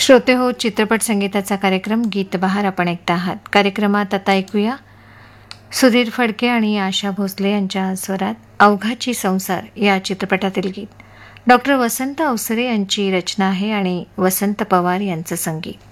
श्रोते हो, चित्रपट संगीताचा कार्यक्रम गीत बहार आपण ऐकता आहात. कार्यक्रमात आता ऐकूया सुधीर फडके आणि आशा भोसले यांच्या स्वरात अवघाची संसार या चित्रपटातील गीत. डॉक्टर वसंत अवसरे यांची रचना आहे आणि वसंत पवार यांचं संगीत.